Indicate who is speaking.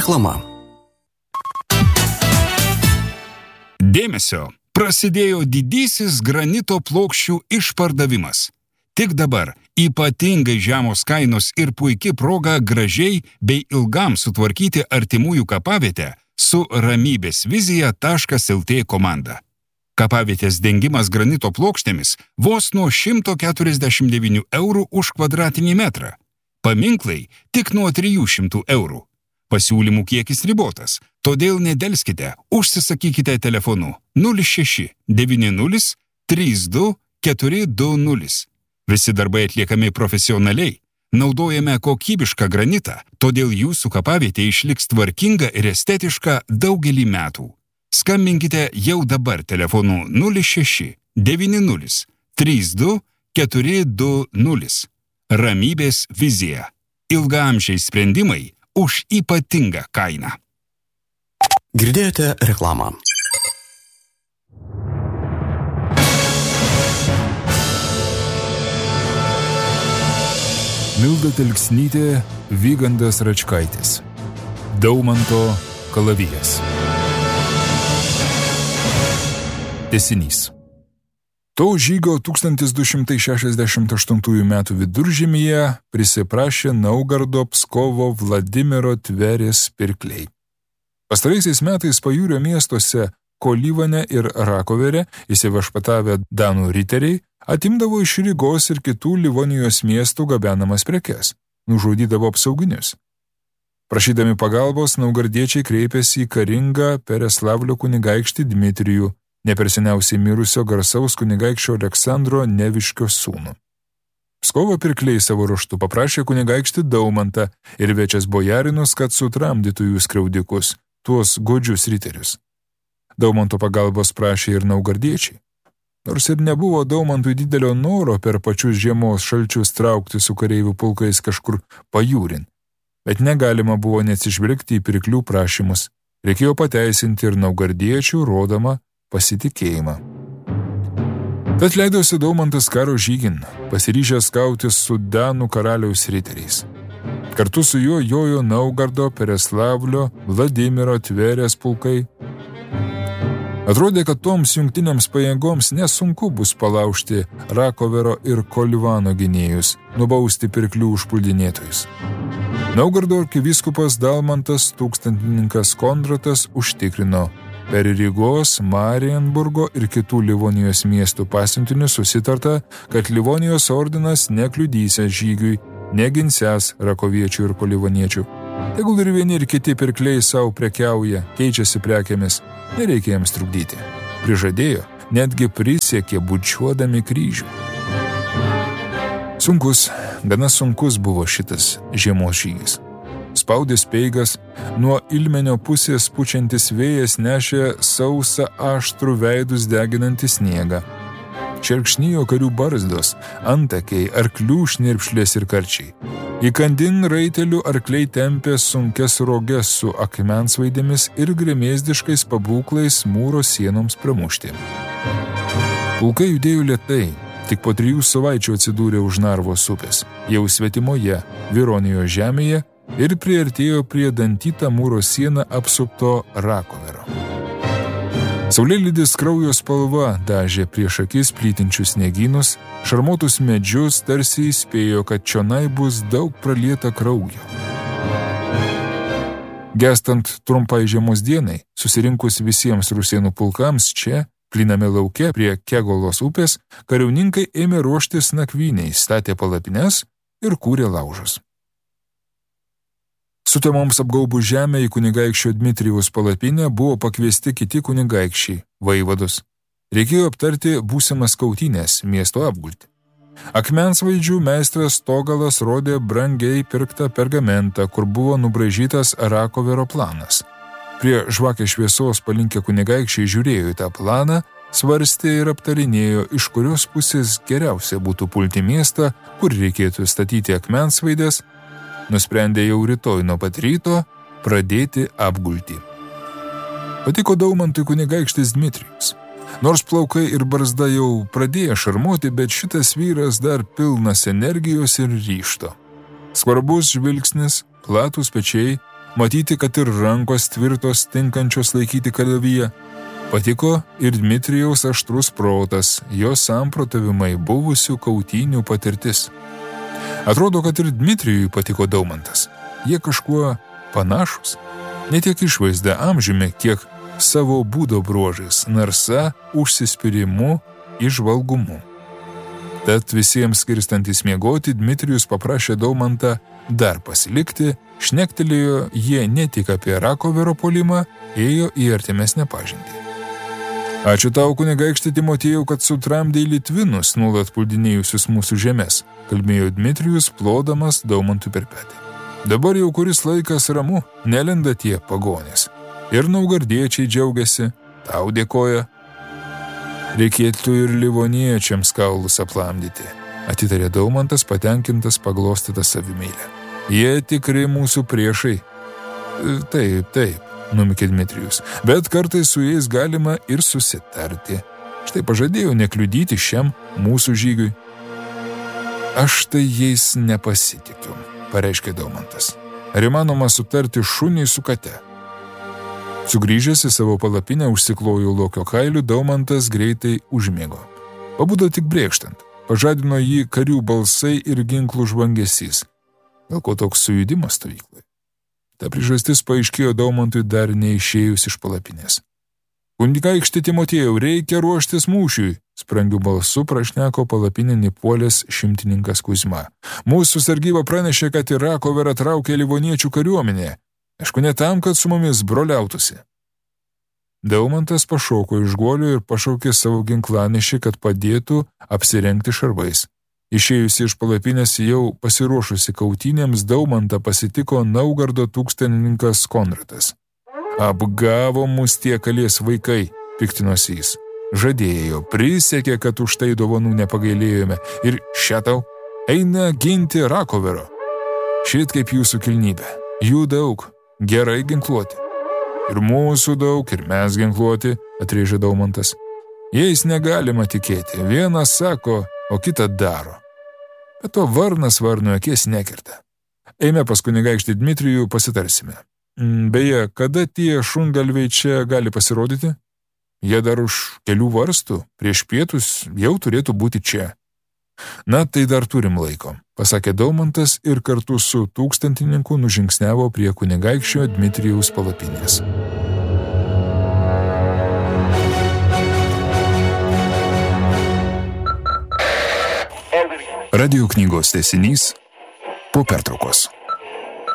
Speaker 1: Reklama.
Speaker 2: Dėmesio! Prasidėjo didysis granito plokščių išpardavimas. Tik dabar ypatingai žemos kainos ir puiki proga gražiai bei ilgam sutvarkyti artimųjų kapavietę su ramybėsvizija.lt komanda. Kapavietės dengimas granito plokštėmis vos nuo 149 eurų už kvadratinį metrą. Paminklai tik nuo 300 eurų. Pasiūlymų kiekis ribotas, todėl nedelskite, užsisakykite telefonu 06 90 32 420. Visi darbai atliekami profesionaliai, naudojame kokybišką granitą, todėl jūsų kapavietė išliks tvarkinga ir estetiška daugelį metų. Skambinkite jau dabar telefonu 06 90 32 420. Ramybės vizija. Ilgaamžiai sprendimai už ypatingą kainą.
Speaker 1: Girdėjote reklamą.
Speaker 3: Milda Telksnytė, Vygandas Račkaitis. Daumanto kalavijas. Tęsinys. To žygio 1268 metų viduržemyje prisiprašė Naugardo, Pskovo, Vladimiro Tverės pirkliai. Pastaraisiais metais pajūrio miestuose Kolyvane ir Rakovere įsiviešpatavę danų riteriai atimdavo iš Rygos ir kitų Livonijos miestų gabenamas prekes, nužudydavo apsauginius. Prašydami pagalbos, naugardiečiai kreipėsi į karingą Pereslavlio kunigaikštį Dmitrijų, neperseniausiai mirusio garsaus kunigaikščio Aleksandro Neviškio sūnų. Pskovo pirkliai savo ruožtu paprašė kunigaikštį Daumantą ir večias bojarinus, kad sutramdytų jų skriaudikus, tuos godžius riterius. Daumanto pagalbos prašė ir naugardiečiai. Nors ir nebuvo Daumantui didelio noro per pačius žiemos šalčius traukti su kareivių pulkais kažkur pajūrin, bet negalima buvo neatsižvelgti į pirklių prašymus, reikėjo pateisinti ir naugardiečių rodomą pasitikėjimą. Tad leidosi Daumantas karo žygin, pasiryžęs kautis su danų karaliaus riteriais. Kartu su juo jojo Naugardo, Pereslavlio, Vladimiro Tverės pulkai. Atrodė, kad toms jungtinėms pajėgoms nesunku bus palaužti Rakovero ir Kolyvano gynėjus, nubausti pirklių užpuldinėtojus. Naugardo arkivyskupas Dalmantas, tūkstantininkas Kondratas užtikrino, per Rygos, Marienburgo ir kitų Livonijos miestų pasiuntinių susitarta, kad Livonijos ordinas nekliudysias žygiui, neginsęs rakoviečių ir kolyvaniečių. Tegul ir vieni ir kiti pirkliai savo prekiauja, keičiasi prekėmis, nereikia jiems trukdyti. Prižadėjo, netgi prisiekė bučiuodami kryžių. Gana sunkus buvo šitas žiemos žygis. Spaudė speigas, nuo Ilmenio pusės pučiantis vėjas nešė sausą aštrų veidus deginantį sniegą. Čerkšnijo karių barzdos, antakiai, arklių šnirpšlės ir karčiai. Įkandin raitelių arkliai tempė sunkias roges su akmensvaidėmis ir gremėzdiškais pabūklais mūro sienoms pramušti. Pulkai judėjo lėtai, tik po 3 savaičių atsidūrė už Narvos upės, jau svetimoje, Vironijos žemėje, ir priartėjo prie dantytą mūro sieną apsupto Rakovero. Saulėlydis kraujo spalva dažė prieš akis plytinčius sniegynus, šarmotus medžius tarsi įspėjo, kad čionai bus daug pralieta kraujo. Gestant trumpai žiemos dienai, susirinkus visiems rusėnų pulkams čia, plyname lauke prie Kegolos upės, kariauninkai ėmė ruoštis nakvyniai, statė palapines ir kūrė laužus. Sutemoms apgaubų žemę į kunigaikščio Dmitrijaus palapinę buvo pakviesti kiti kunigaikščiai, vaivados. Reikėjo aptarti būsimas kautynės, miesto apgultį. Akmensvaidžių meistras Togalas rodė brangiai pirktą pergamentą, kur buvo nubraižytas Rakovero planas. Prie žvakės šviesos palinkę kunigaikščiai žiūrėjo į tą planą, svarstė ir aptarinėjo, iš kurios pusės geriausia būtų pulti miestą, kur reikėtų statyti akmensvaidės. Nusprendė jau rytoj nuo pat ryto pradėti apgultį. Patiko Daumantui kunigaikštis Dmitrijus. Nors plaukai ir barzda jau pradėjo šarmuoti, bet šitas vyras dar pilnas energijos ir ryžto. Skvarbus žvilgsnis, platūs pečiai, matyti, kad ir rankos tvirtos tinkančios laikyti kalaviją. Patiko ir Dmitrijaus aštrus protas, jo samprotavimai buvusių kautynių patirtis. Atrodo, kad ir Dmitrijui patiko Daumantas. Jie kažkuo panašus. Ne tiek išvaizda amžiumi, kiek savo būdo bruožais, narsa, užsispyrimu, įžvalgumu. Tad visiems skirstantis miegoti, Dmitrijus paprašė Daumantą dar pasilikti, šnektelėjo jie ne tik apie Rakovero puolimą, ėjo į artimesnę pažintį. Ačiū tau, kunigaikšti Timotiejau, kad sutramdei litvinus, nuolat puldinėjusius mūsų žemės, kalbėjo Dmitrijus, plodamas Daumantui per petį. Dabar jau kuris laikas ramu, nelenda tie pagonys. Ir naugardiečiai džiaugiasi, tau dėkoja. Reikėtų ir livoniečiams kaulus aplamdyti, atitarė Daumantas, patenkintas paglostytą savimeilę. Jie tikri mūsų priešai. Taip, numikė Dmitrijus, bet kartais su jais galima ir susitarti. Štai pažadėjau nekliudyti šiam mūsų žygiui. Aš tai jais nepasitikiu, pareiškė Daumantas. Ar įmanoma sutarti šunį su kate? Sugrįžęs į savo palapinę užsiklojo lokio kailių, Daumantas greitai užmiego. Pabudo tik brėkštant, pažadino jį karių balsai ir ginklų žvangesys. Gal ko toks sujudimas stovyklai? Ta priežastis paaiškėjo Daumantui dar neišėjus iš palapinės. Kunigaikšti Timotiejau, reikia ruoštis mūšiui, sprangių balsu prašneko palapinį puolęs šimtininkas Kuzma. Mūsų sargyba pranešė, kad į Rakoverą traukė livoniečių kariuomenė. Aišku, ne tam, kad su mumis broliautųsi. Daumantas pašoko iš guolio ir pašaukė savo ginklanešį, kad padėtų apsirengti šarvais. Išėjusi iš palapinės jau pasiruošusi kautynėms, Daumantą pasitiko Naugardo tūkstanininkas Konradas. Apgavo mus tie kalės vaikai, piktinosi jis. Žadėjo, prisiekė, kad už tai dovanų nepagailėjome ir šetau, eina ginti Rakovero. Šit kaip jūsų kilnybė. Jų daug, gerai ginkluoti. Ir mūsų daug, ir mes ginkluoti, atrėžė Daumantas. Jais negalima tikėti, vienas sako, o kitą daro. Bet to varnas varnų akės nekirta. Eime pas kunigaikštį Dmitrijų, pasitarsime. Beje, kada tie šungalviai čia gali pasirodyti? Jie dar už kelių varstų, prieš pietus jau turėtų būti čia. Na, tai dar turim laiko, pasakė Daumantas ir kartu su tūkstantininku nužingsniavo prie kunigaikščio Dmitrijaus palapinės.
Speaker 1: Radio knygos tęsinys po pertraukos.